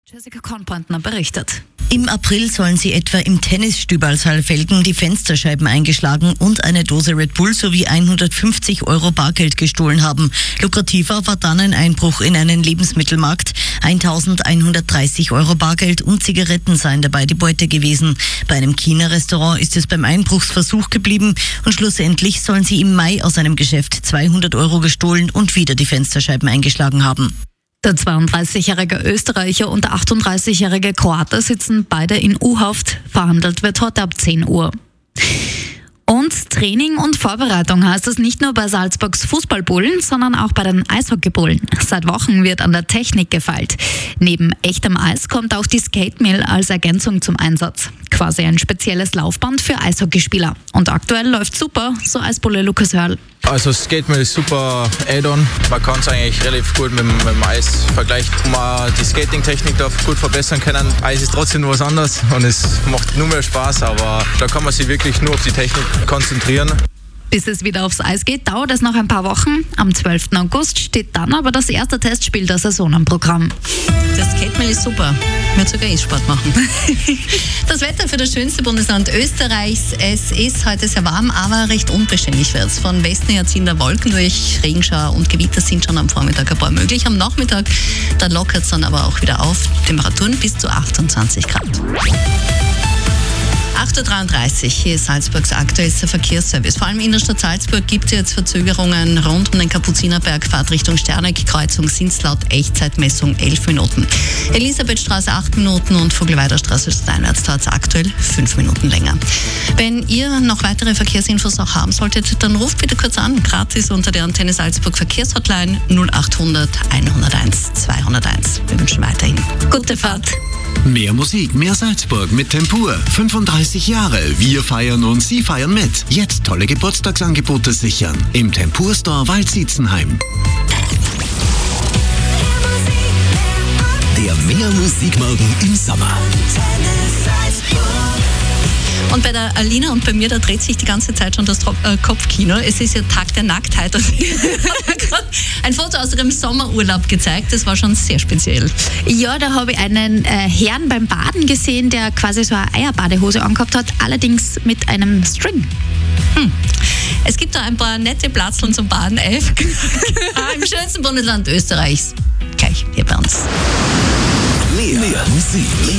Jessica Kornbrandner berichtet. Im April sollen sie etwa im Tennisstübal Saalfelden die Fensterscheiben eingeschlagen und eine Dose Red Bull sowie 150 € Bargeld gestohlen haben. Lukrativer war dann ein Einbruch in einen Lebensmittelmarkt. 1.130 € Bargeld und Zigaretten seien dabei die Beute gewesen. Bei einem China-Restaurant ist es beim Einbruchsversuch geblieben und schlussendlich sollen sie im Mai aus einem Geschäft 200 € gestohlen und wieder die Fensterscheiben eingeschlagen haben. Der 32-jährige Österreicher und der 38-jährige Kroate sitzen beide in U-Haft. Verhandelt wird heute ab 10 Uhr. Und Training und Vorbereitung heißt es nicht nur bei Salzburgs Fußballbullen, sondern auch bei den Eishockeybullen. Seit Wochen wird an der Technik gefeilt. Neben echtem Eis kommt auch die Skate-Mill als Ergänzung zum Einsatz. Quasi ein spezielles Laufband für Eishockeyspieler. Und aktuell läuft super, so Eisbulle Lukas Hörl. Also Skate-Mill ist super Add-on. Man kann es eigentlich relativ gut mit dem Eis vergleichen. Man die Skating-Technik darf gut verbessern können. Eis ist trotzdem nur was anderes und es macht nur mehr Spaß, aber da kann man sich wirklich nur auf die Technik konzentrieren. Bis es wieder aufs Eis geht, dauert es noch ein paar Wochen. Am 12. August steht dann aber das erste Testspiel der Saison am Programm. Das Skate-Mill ist super. Ich würde sogar E-Sport machen. Das Wetter für das schönste Bundesland Österreichs. Es ist heute sehr warm, aber recht unbeständig wird es. Von Westen her ziehen da Wolken durch. Regenschauer und Gewitter sind schon am Vormittag ein paar möglich. Am Nachmittag, da lockert es dann aber auch wieder auf. Temperaturen bis zu 28 Grad. 8.33 Uhr, hier ist Salzburgs aktuellster Verkehrsservice. Vor allem in der Stadt Salzburg gibt es jetzt Verzögerungen rund um den Kapuzinerberg, Fahrt Richtung Sterneck-Kreuzung sind es laut Echtzeitmessung 11 Minuten. Elisabethstraße 8 Minuten und Vogelweiderstraße steinwärts dauert es aktuell 5 Minuten länger. Wenn ihr noch weitere Verkehrsinfos auch haben solltet, dann ruft bitte kurz an, gratis unter der Antenne Salzburg Verkehrshotline 0800 101 201. Wir wünschen weiterhin gute Fahrt. Mehr Musik, mehr Salzburg mit Tempur. 35 Jahre. Wir feiern und Sie feiern mit. Jetzt tolle Geburtstagsangebote sichern. Im Tempur Store Waldsietzenheim. Der Mehr Musikmorgen im Sommer. Und bei der Alina und bei mir, da dreht sich die ganze Zeit schon das Kopfkino. Es ist ja Tag der Nacktheit. Und ich habe gerade ein Foto aus ihrem Sommerurlaub gezeigt. Das war schon sehr speziell. Ja, da habe ich einen Herrn beim Baden gesehen, der quasi so eine Eierbadehose angehabt hat, allerdings mit einem String. Es gibt da ein paar nette Platzln zum Baden im schönsten Bundesland Österreichs. Gleich hier bei uns. Mehr Musik.